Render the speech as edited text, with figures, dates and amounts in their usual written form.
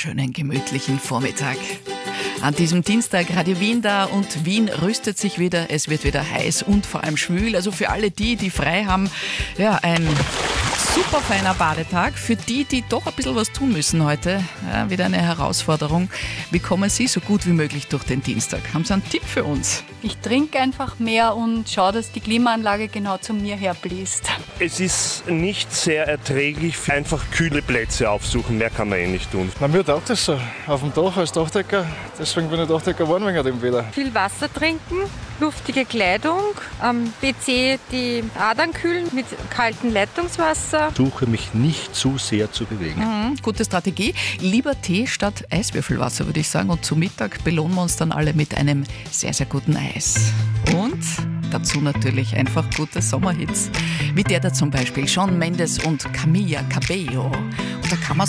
schönen gemütlichen Vormittag. An diesem Dienstag Radio Wien da und Wien rüstet sich wieder. Es wird wieder heiß und vor allem schwül. Also für alle die frei haben, ja, ein super feiner Badetag. Für die doch ein bisschen was tun müssen heute, ja, wieder eine Herausforderung. Wie kommen Sie so gut wie möglich durch den Dienstag? Haben Sie einen Tipp für uns? Ich trinke einfach mehr und schaue, dass die Klimaanlage genau zu mir herbläst. Es ist nicht sehr erträglich, einfach kühle Plätze aufsuchen, mehr kann man nicht tun. Na, mir taugt das so, auf dem Dach als Dachdecker, deswegen bin ich Dachdecker geworden wegen dem Wetter. Viel Wasser trinken, luftige Kleidung, am WC die Adern kühlen mit kaltem Leitungswasser. Versuche mich nicht zu sehr zu bewegen. Gute Strategie. Lieber Tee statt Eiswürfelwasser, würde ich sagen. Und zu Mittag belohnen wir uns dann alle mit einem sehr, sehr guten Eis. Und dazu natürlich einfach gute Sommerhits. Wie der da zum Beispiel, Shawn Mendes und Camila Cabello. Und da kann man